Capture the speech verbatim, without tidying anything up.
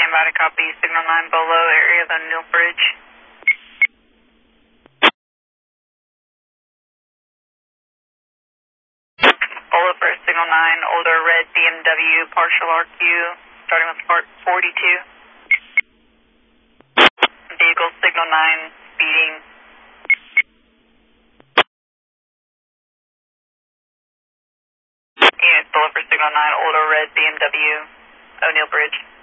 by to copy, signal nine below area of the O'Neill Bridge. Polo for signal nine, older red B M W, partial R Q, starting with part forty-two. Vehicle signal nine, speeding. Unit Polo for signal nine, older red B M W, O'Neill Bridge.